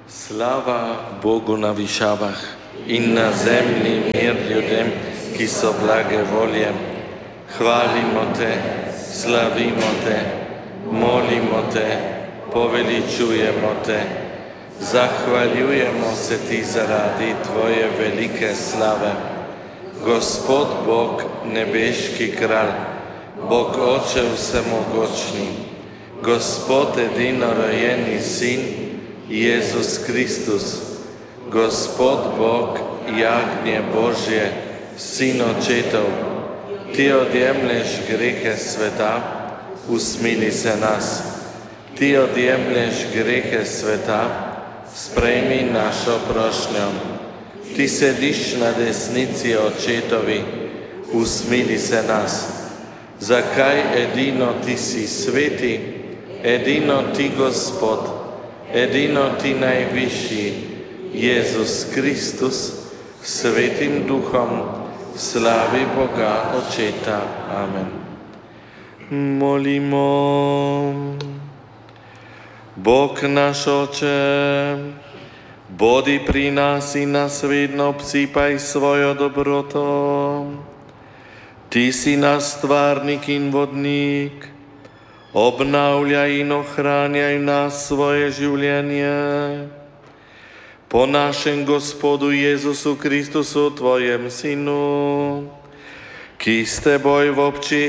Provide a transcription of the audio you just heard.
Sláva Bogu na vyšávach i na zemlji mir ľudem, ki so blage volje. Chválimo te, slavimo te, molimo te, poveličujemo te. Zahvaljujemo se ti zaradi tvoje velike slave. Gospod Bog, nebeški kralj, Bog Oče vsemogočni, Gospod edinorođeni Sin, Jezus Kristus, Gospod Bog, jagnje Božje, Sin očetov, ti odjemlješ grehe sveta, usmili se nas. Ti odjemlješ grehe sveta, sprejmi našo prošnjo. Ti sediš na desnici očetovi, usmili se nas. Zakaj edino ti si sveti, edino ti Gospod, edino ti najvišji, Jezus Kristus, svetim duhom, slavi Boga Očeta. Amen. Molimo. Bog naš Oče, bodi pri nas i nas vedno obsipaj svojo dobroto. Ti si naš stvarnik in vodnik, obnavljaj in ohranjaj nas svoje življenje. Po našem Gospodu Jezusu Kristusu, tvojem Sinu, ki s teboj v obči